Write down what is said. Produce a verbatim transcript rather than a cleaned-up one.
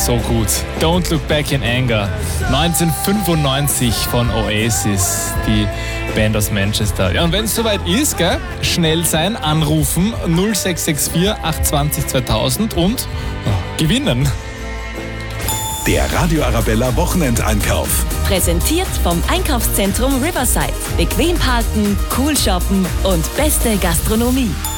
so gut. Don't Look Back in Anger. neunzehnhundertfünfundneunzig von Oasis, die Band aus Manchester. Ja, und wenn es soweit ist, gell, schnell sein, anrufen null sechs sechs vier achthundertzwanzig zweitausend und oh, gewinnen. Der Radio Arabella Wochenendeinkauf. Präsentiert vom Einkaufszentrum Riverside. Bequem parken, cool shoppen und beste Gastronomie.